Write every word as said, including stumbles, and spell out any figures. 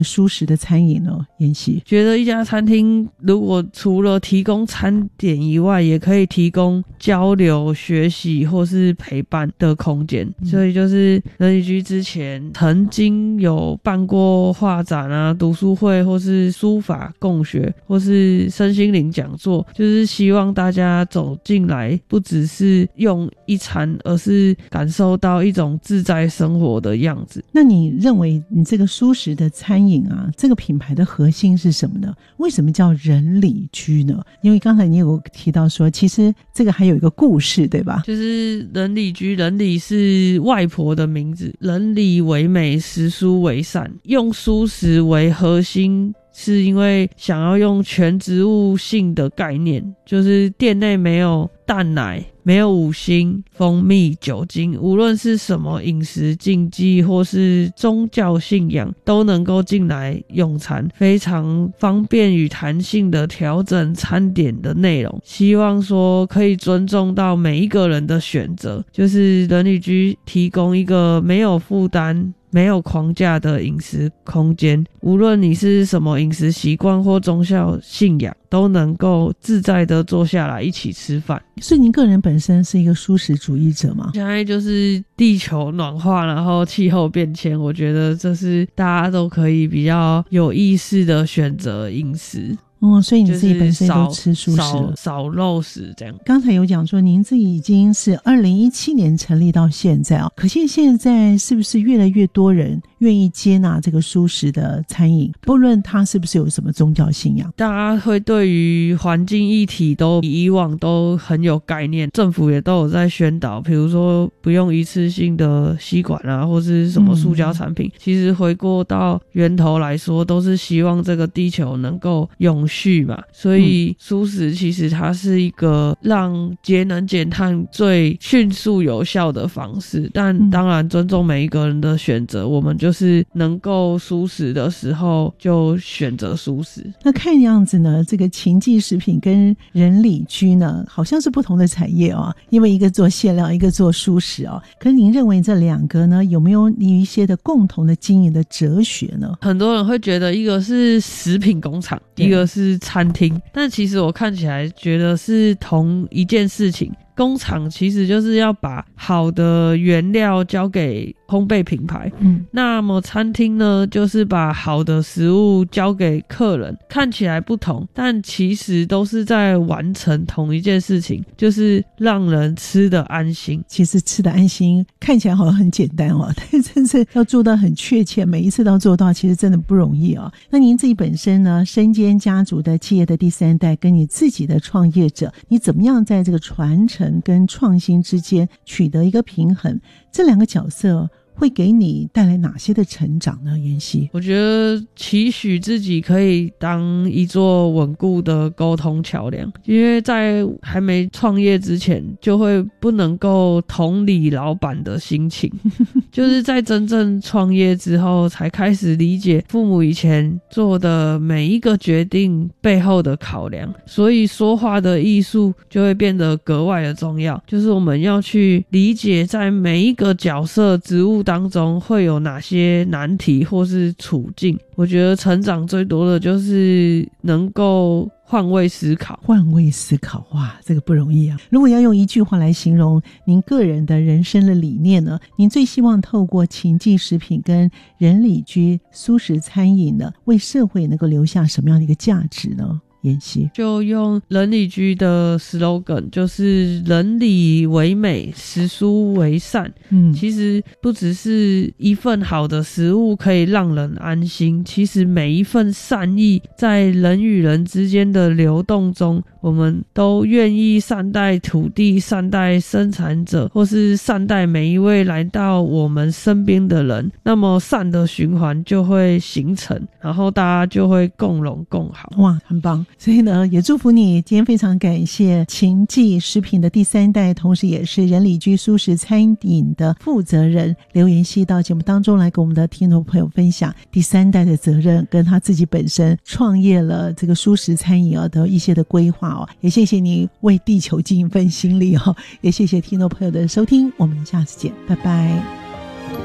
蔬食的餐饮呢？妍希觉得一家餐厅如果除了提供餐点以外，也可以提供交流、学习或是陪伴的空间、嗯、所以就是人理居之前曾经有办过画展啊、读书会或是书法共学或是身心灵讲座，就是希望大家走进来不只是用一餐，而是感受到一种自在生活的样子。 那你认为你这个蔬食的餐饮啊，这个品牌的核心是什么呢？为什么叫人理居呢？因为刚才你有提到说其实这个还有一个故事对吧？ 就是人理居，人理是外婆的名字，人理为美，食蔬为善，用蔬食为核心，是因为想要用全植物性的概念，就是店内没有蛋奶，没有五辛、蜂蜜、酒精，无论是什么饮食禁忌或是宗教信仰都能够进来用餐，非常方便与弹性的调整餐点的内容，希望说可以尊重到每一个人的选择，就是人理居提供一个没有负担没有框架的饮食空间，无论你是什么饮食习惯或宗教信仰，都能够自在的坐下来一起吃饭。 所以您个人本身是一个蔬食主义者吗？ 现在就是地球暖化，然后气候变迁，我觉得这是大家都可以比较有意识的选择饮食。 哦，所以你自己本身都吃蔬食了， 就是少肉食这样。 刚才有讲说您自己已经是二零一七年成立到现在啊，可见现在是不是越来越多人愿意接纳这个蔬食的餐饮，不论他是不是有什么宗教信仰？ 大家会对于环境议题都比以往都很有概念，政府也都有在宣导，比如说不用一次性的吸管啊，或是什么塑胶产品、嗯、其实回过到源头来说，都是希望这个地球能够永续嘛，所以蔬食其实它是一个让节能减碳最迅速有效的方式，但当然尊重每一个人的选择，我们就是能够蔬食的时候就选择蔬食。 那看样子呢，这个情记食品跟人理居呢好像是不同的产业哦，因为一个做馅料，一个做蔬食哦。可是您认为这两个呢有没有一些的共同的经营的哲学呢？ 很多人会觉得一个是食品工厂，一个是餐厅，但其实我看起来觉得是同一件事情。工厂其实就是要把好的原料交给烘焙品牌，嗯，那么餐厅呢就是把好的食物交给客人。看起来不同，但其实都是在完成同一件事情，就是让人吃得安心。 其实吃得安心看起来好像很简单哦，但真是要做到很确切，每一次都做到，其实真的不容易哦。那您自己本身呢，身兼家族的企业的第三代，跟你自己的创业者，你怎么样在这个传承跟创新之间取得一个平衡？这两个角色会给你带来哪些的成长呢？妍希， 我觉得期许自己可以当一座稳固的沟通桥梁，因为在还没创业之前就会不能够同理老板的心情就是在真正创业之后才开始理解父母以前做的每一个决定背后的考量，所以说话的艺术就会变得格外的重要，就是我们要去理解在每一个角色职务当中会有哪些难题或是处境。我觉得成长最多的就是能够换位思考。 换位思考，哇，这个不容易啊。如果要用一句话来形容您个人的人生的理念呢，您最希望透过情记食品跟人理居蔬食餐饮呢，为社会能够留下什么样的一个价值呢？妍希， 就用人理居的 slogan， 就是人理为美，食蔬为善。嗯，其实不只是一份好的食物可以让人安心，其实每一份善意在人与人之间的流动中，我们都愿意善待土地，善待生产者，或是善待每一位来到我们身边的人，那么善的循环就会形成，然后大家就会共荣共好。 哇，很棒。所以呢，也祝福你。今天非常感谢情记食品的第三代，同时也是人理居蔬食餐饮的负责人刘妍希到节目当中来跟我们的听众朋友分享第三代的责任，跟他自己本身创业了这个蔬食餐饮的一些的规划哦。也谢谢你为地球尽一份心力哦，也谢谢听众朋友的收听，我们下次见，拜拜。